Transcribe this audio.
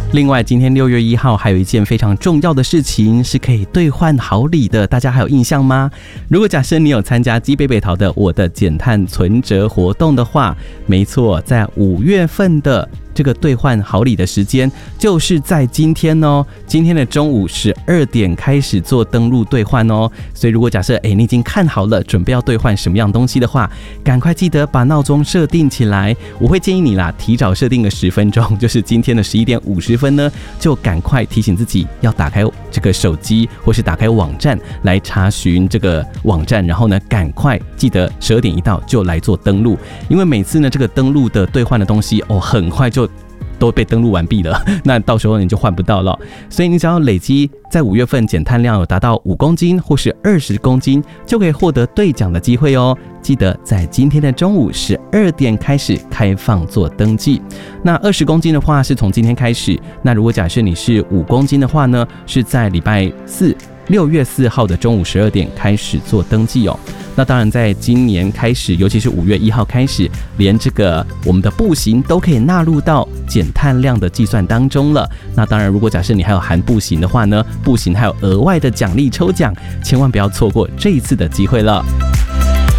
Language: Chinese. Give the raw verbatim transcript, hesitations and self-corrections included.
另外，今天六月一号还有一件非常重要的事情是可以兑换好礼的，大家还有印象吗？如果假设你有参加基北北桃的我的减碳存折活动的话，没错，在五月份的这个兑换好礼的时间就是在今天哦，今天的中午十二点开始做登录兑换哦。所以如果假设哎你已经看好了准备要兑换什么样东西的话，赶快记得把闹钟设定起来。我会建议你啦，提早设定个十分钟，就是今天的十一点五十分呢，就赶快提醒自己要打开这个手机或是打开网站来查询这个网站，然后呢赶快记得十二点一到就来做登录，因为每次呢这个登录的兑换的东西哦很快就都被登录完毕了，那到时候你就换不到了。所以你只要累积在五月份减碳量有达到五公斤或是二十公斤，就可以获得兑奖的机会哦。记得在今天的中午十二点开始开放做登记。那二十公斤的话是从今天开始，那如果假设你是五公斤的话呢，是在礼拜四六月四号的中午十二点开始做登记哦。那当然，在今年开始，尤其是五月一号开始，连这个我们的步行都可以纳入到减碳量的计算当中了。那当然，如果假设你还有含步行的话呢，步行还有额外的奖励抽奖，千万不要错过这一次的机会了。